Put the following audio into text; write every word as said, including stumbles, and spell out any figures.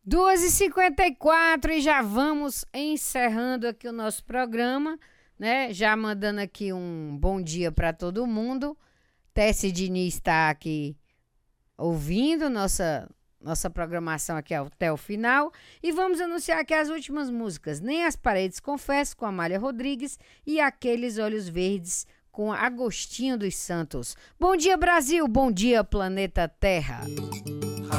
duas e cinquenta e quatro e já vamos encerrando aqui o nosso programa, né? Já mandando aqui um bom dia para todo mundo. Tessie Diniz está aqui ouvindo nossa, nossa programação aqui até o final. E vamos anunciar aqui as últimas músicas. Nem as Paredes Confesso, com Amália Rodrigues, e Aqueles Olhos Verdes, com Agostinho dos Santos. Bom dia, Brasil! Bom dia, planeta Terra!